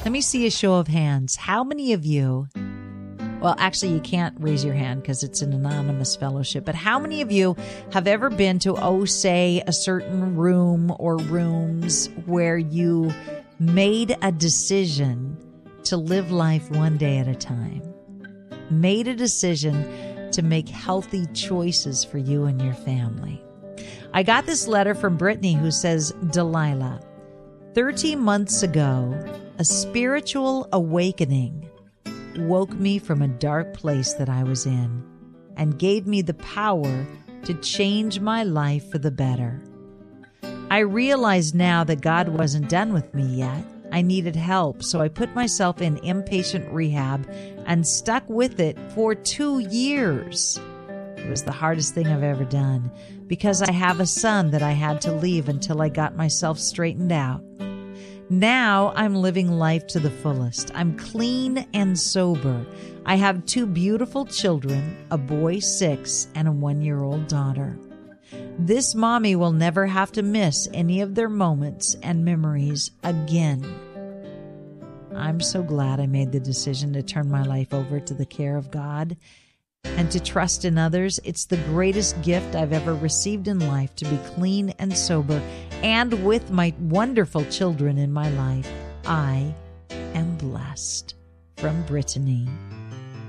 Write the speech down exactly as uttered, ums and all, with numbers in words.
Let me see a show of hands. How many of you, well, actually, you can't raise your hand because it's an anonymous fellowship, but how many of you have ever been to, oh, say, a certain room or rooms where you made a decision to live life one day at a time? Made a decision to make healthy choices for you and your family. I got this letter from Brittany who says, Delilah, thirty months ago, a spiritual awakening woke me from a dark place that I was in and gave me the power to change my life for the better. I realize now that God wasn't done with me yet. I needed help, so I put myself in inpatient rehab and stuck with it for two years. It was the hardest thing I've ever done because I have a son that I had to leave until I got myself straightened out. Now I'm living life to the fullest. I'm clean and sober. I have two beautiful children, a boy six and a one-year-old daughter. This mommy will never have to miss any of their moments and memories again. I'm so glad I made the decision to turn my life over to the care of God and to trust in others. It's the greatest gift I've ever received in life to be clean and sober and with my wonderful children in my life. I am blessed. From Brittany.